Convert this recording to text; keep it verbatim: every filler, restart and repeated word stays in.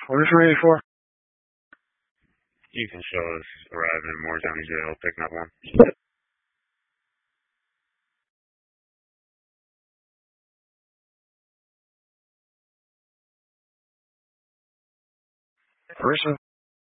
What is ready for? Ethan Shaw is arriving in Moore County Jail, picking up one. Person?